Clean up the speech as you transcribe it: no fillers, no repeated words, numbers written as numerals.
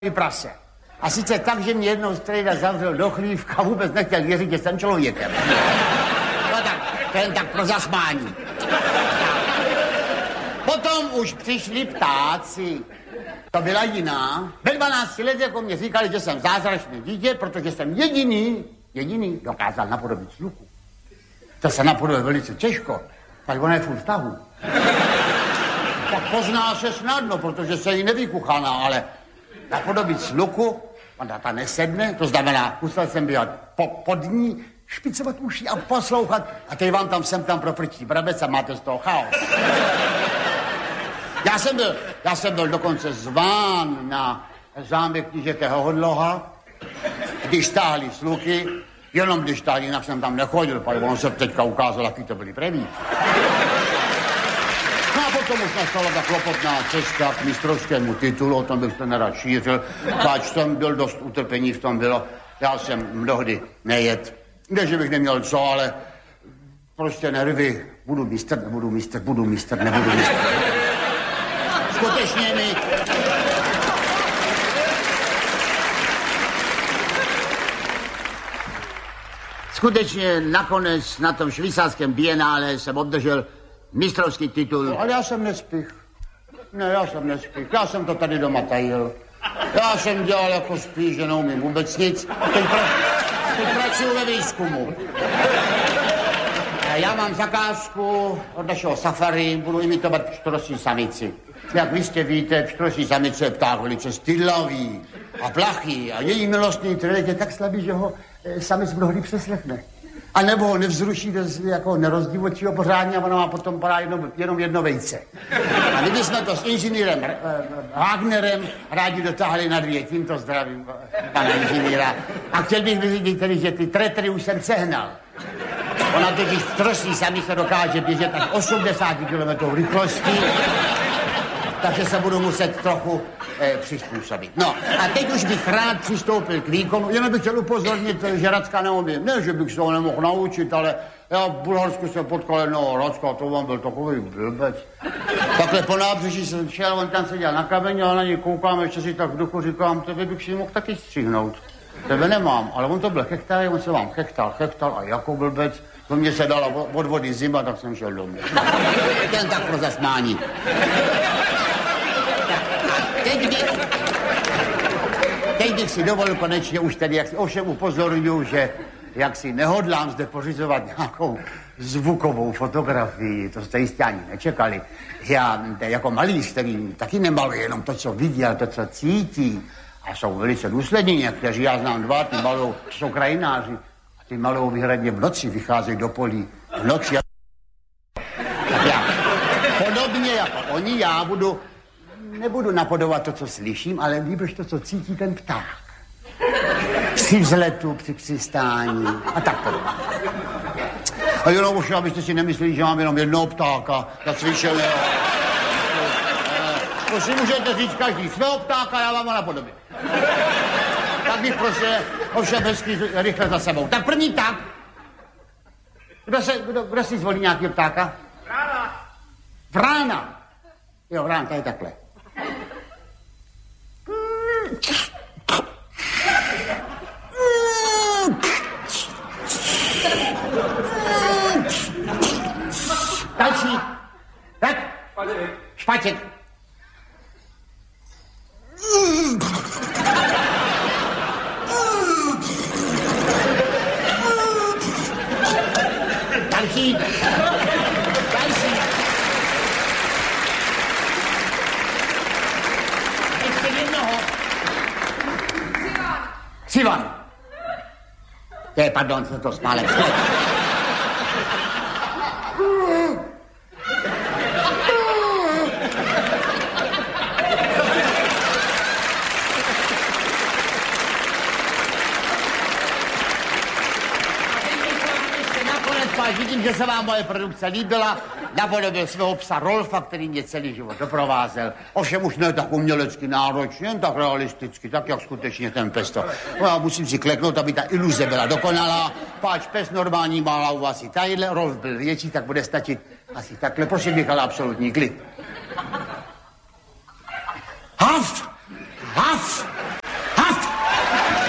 prase. A sice tak, že mě jednou strejda zavřel do chlívka a vůbec nechtěl věřit, že jsem člověkem. No tak, to jen tak pro zasmání. Potom už přišli ptáci. To byla jiná. Ve 12 letech jako mě říkali, že jsem zázračné dítě, protože jsem jediný dokázal napodobit sluchu. To se napodobuje velice těžko, tak ona je furt v tahu. Tak pozná se snadno, protože se jí nevykuchaná, ale napodobit sluchu, ona ta nesedne, to znamená, musel jsem být pod ní, špicovat uši a poslouchat, a teď vám tam sem tam profrčí brabec a máte z toho chaos. Já jsem byl dokonce zván na zámek knížete Hodloha, když stáhli sluky, jenom když stáhli, jinak jsem tam nechodil, protože on se teďka ukázal, jaký to byli prevíci. No a potom už nastala ta klopotná cesta k mistrovskému titulu, o tom bych to nerad šířil, páč jsem byl dost utrpení v tom bylo, já jsem mnohdy nejet, ne, že bych neměl co, ale prostě nervy, budu mistr. Skutečně mi... Skutečně nakonec na tom švýcarském bienále jsem obdržel mistrovský titul. Ale já jsem nespích. Já jsem to tady doma tajil. Já jsem dělal jako spíš, že neumím vůbec nic. Teď pracuji ve výzkumu. Já mám zakázku od našeho safari, budu imitovat pštrosí samici. Jak vy jistě víte, pštrosí samice je pták velice stylavý a plachý a její milostný trilek je tak slabý, že ho samic mnohdy přeslechne. A nebo ho nevzruší jako nerozdivočí ho pořádně a ona má potom padá jenom jedno vejce. A my jsme to s inženýrem Wagnerem rádi dotáhli na 2, tímto zdravím pana inženýra. A chtěl bych vyřídit tedy, že ty tretry už jsem sehnal. Ona totiž pštrosí samice dokáže běžet až 80 km rychlostí, takže se budu muset trochu přizpůsobit. No a teď už bych rád přistoupil k výkonu, jenom bych chtěl upozornit, že Racka neumím. Ne, že bych se ho nemohl naučit, ale já v Bulharsku jsem potkal jednoho Racka, to vám byl takový blbec. Takhle po nábřeží jsem šel, on tam seděl na kameni a na něj koukám, ještě si tak v duchu říkám, tebe bych si mohl taky střihnout. Tebe nemám, ale on to byl chechtaj, on se vám chechtal a jako blbec. To mě se dala od vody zima, tak jsem šel domů. Jen tak pro zasmání. Teď bych si dovolil konečně už tady, jak si ovšem upozorňuji, že jak si nehodlám zde pořizovat nějakou zvukovou fotografii, to jste jistě ani nečekali. Já jako malíř, který taky nemaluje jenom to, co vidí, ale to, co cítí. A jsou velice důslední někteří, já znám 2, ty malou, jsou krajináři. A ty malou výhradně v noci vycházejí do polí. V noci. Tak já, podobně jako oni, já nebudu napodobovat to, co slyším, ale líbíš to, co cítí ten pták. Při vzletu, při přistání a tak podobně. A jenom už, abyste si nemysleli, že mám jenom jednoho ptáka zacvičeného. To si můžete říct každý svého ptáka, já vám ho napodobím. Tak bych prostě ovšem hezky rychle za sebou. Tak první pták. Kdo si zvolí nějakého ptáka? Vrána. Jo, vrán, to je takhle. Další. Tak? Špaček. Další. Ještě jednoho. Sivan. Pardon, jsem to smálek. Vidím, že se vám moje produkce líbila. Napodobil svého psa Rolfa, který mě celý život doprovázel. Ovšem už ne tak umělecky náročně, jen tak realisticky, tak jak skutečně ten pes to. No, já musím si kleknout, aby ta iluze byla dokonalá. Páč pes normální má hlavu asi tadyhle, Rolf byl větší, tak bude stačit asi takhle. Prosím bych, ale absolutní klid.